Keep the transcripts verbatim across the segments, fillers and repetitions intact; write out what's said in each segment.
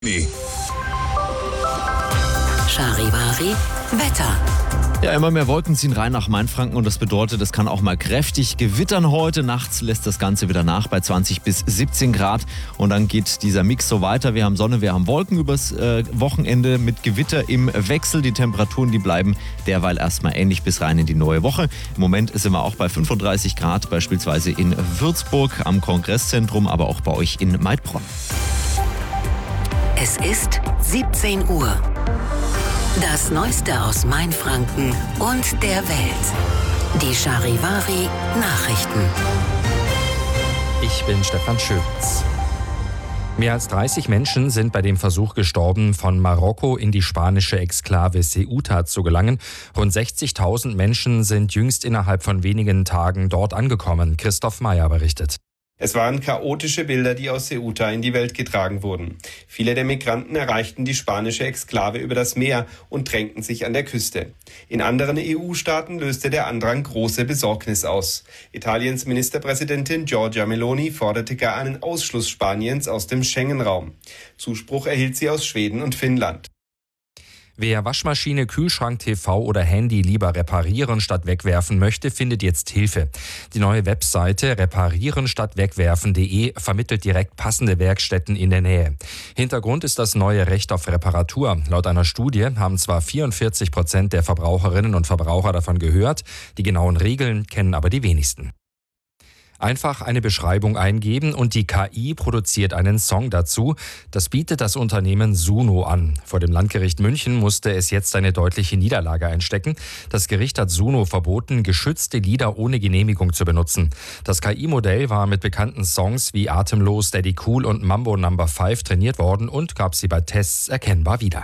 Nee. Charivari Wetter. Ja, immer mehr Wolken ziehen rein nach Mainfranken und das bedeutet, es kann auch mal kräftig gewittern heute. Nachts lässt das Ganze wieder nach bei zwanzig bis siebzehn Grad und dann geht dieser Mix so weiter. Wir haben Sonne, wir haben Wolken übers äh, Wochenende mit Gewitter im Wechsel. Die Temperaturen, die bleiben derweil erstmal ähnlich bis rein in die neue Woche. Im Moment sind wir auch bei fünfunddreißig Grad, beispielsweise in Würzburg am Kongresszentrum, aber auch bei euch in Maidbronn. Es ist siebzehn Uhr. Das Neueste aus Mainfranken und der Welt. Die Charivari Nachrichten. Ich bin Stefan Schöpitz. Mehr als dreißig Menschen sind bei dem Versuch gestorben, von Marokko in die spanische Exklave Ceuta zu gelangen. Rund sechzigtausend Menschen sind jüngst innerhalb von wenigen Tagen dort angekommen. Christoph Meyer berichtet. Es waren chaotische Bilder, die aus Ceuta in die Welt getragen wurden. Viele der Migranten erreichten die spanische Exklave über das Meer und drängten sich an der Küste. In anderen E U-Staaten löste der Andrang große Besorgnis aus. Italiens Ministerpräsidentin Giorgia Meloni forderte gar einen Ausschluss Spaniens aus dem Schengen-Raum. Zuspruch erhielt sie aus Schweden und Finnland. Wer Waschmaschine, Kühlschrank, T V oder Handy lieber reparieren statt wegwerfen möchte, findet jetzt Hilfe. Die neue Webseite reparieren statt wegwerfen punkt de vermittelt direkt passende Werkstätten in der Nähe. Hintergrund ist das neue Recht auf Reparatur. Laut einer Studie haben zwar vierundvierzig Prozent der Verbraucherinnen und Verbraucher davon gehört, die genauen Regeln kennen aber die wenigsten. Einfach eine Beschreibung eingeben und die K I produziert einen Song dazu. Das bietet das Unternehmen Suno an. Vor dem Landgericht München musste es jetzt eine deutliche Niederlage einstecken. Das Gericht hat Suno verboten, geschützte Lieder ohne Genehmigung zu benutzen. Das K I-Modell war mit bekannten Songs wie Atemlos, Daddy Cool und Mambo Number fünf trainiert worden und gab sie bei Tests erkennbar wieder.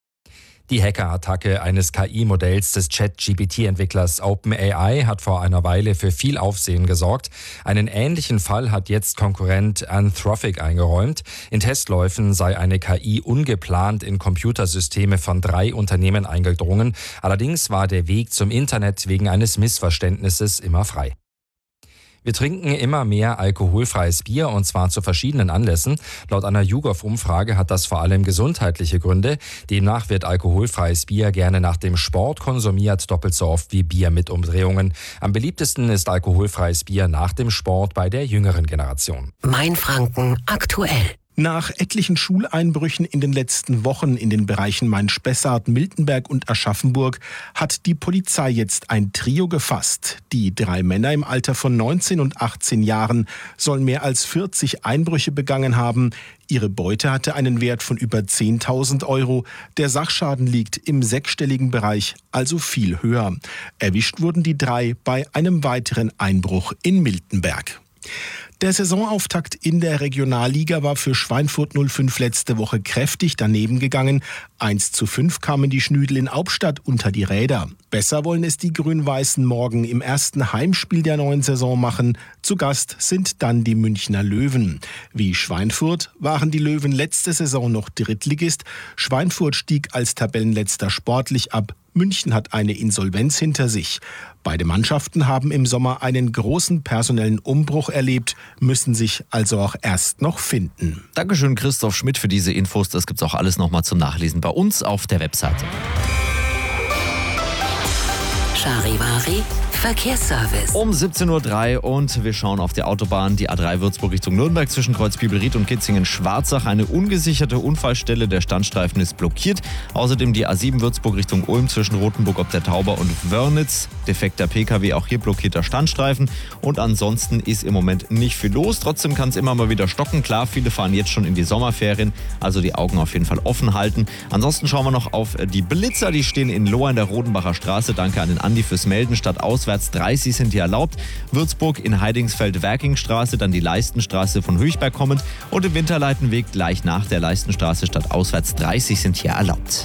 Die Hackerattacke eines K I-Modells des Chat-G P T-Entwicklers OpenAI hat vor einer Weile für viel Aufsehen gesorgt. Einen ähnlichen Fall hat jetzt Konkurrent Anthropic eingeräumt. In Testläufen sei eine K I ungeplant in Computersysteme von drei Unternehmen eingedrungen. Allerdings war der Weg zum Internet wegen eines Missverständnisses immer frei. Wir trinken immer mehr alkoholfreies Bier und zwar zu verschiedenen Anlässen. Laut einer YouGov-Umfrage hat das vor allem gesundheitliche Gründe. Demnach wird alkoholfreies Bier gerne nach dem Sport konsumiert, doppelt so oft wie Bier mit Umdrehungen. Am beliebtesten ist alkoholfreies Bier nach dem Sport bei der jüngeren Generation. Mainfranken aktuell. Nach etlichen Schuleinbrüchen in den letzten Wochen in den Bereichen Main-Spessart, Miltenberg und Aschaffenburg hat die Polizei jetzt ein Trio gefasst. Die drei Männer im Alter von neunzehn und achtzehn Jahren sollen mehr als vierzig Einbrüche begangen haben. Ihre Beute hatte einen Wert von über zehntausend Euro. Der Sachschaden liegt im sechsstelligen Bereich, also viel höher. Erwischt wurden die drei bei einem weiteren Einbruch in Miltenberg. Der Saisonauftakt in der Regionalliga war für Schweinfurt null fünf letzte Woche kräftig daneben gegangen. eins zu fünf kamen die Schnüdel in Hauptstadt unter die Räder. Besser wollen es die Grün-Weißen morgen im ersten Heimspiel der neuen Saison machen. Zu Gast sind dann die Münchner Löwen. Wie Schweinfurt waren die Löwen letzte Saison noch Drittligist. Schweinfurt stieg als Tabellenletzter sportlich ab. München hat eine Insolvenz hinter sich. Beide Mannschaften haben im Sommer einen großen personellen Umbruch erlebt, müssen sich also auch erst noch finden. Dankeschön, Christoph Schmidt, für diese Infos. Das gibt's auch alles nochmal zum Nachlesen bei uns auf der Webseite. Charivari Verkehrsservice. Um siebzehn Uhr drei und wir schauen auf die Autobahn, die A drei Würzburg Richtung Nürnberg zwischen Kreuzbibelried und Kitzingen-Schwarzach. Eine ungesicherte Unfallstelle, der Standstreifen ist blockiert. Außerdem die A sieben Würzburg Richtung Ulm zwischen Rothenburg ob der Tauber und Wörnitz. Defekter P K W, auch hier blockierter Standstreifen. Und ansonsten ist im Moment nicht viel los. Trotzdem kann es immer mal wieder stocken. Klar, viele fahren jetzt schon in die Sommerferien, also die Augen auf jeden Fall offen halten. Ansonsten schauen wir noch auf die Blitzer, die stehen in Lohr an der Rodenbacher Straße. Danke an den Andi fürs Melden. Statt auswärts dreißig sind hier erlaubt. Würzburg in Heidingsfeld-Werkingstraße, dann die Leistenstraße von Höchberg kommend und im Winterleitenweg gleich nach der Leistenstraße statt auswärts dreißig sind hier erlaubt.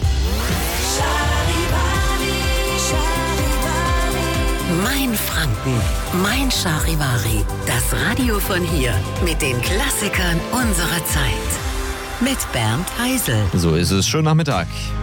Mainfranken, Mein Charivari. Das Radio von hier mit den Klassikern unserer Zeit. Mit Bernd Heisel. So ist es. Schönen Nachmittag.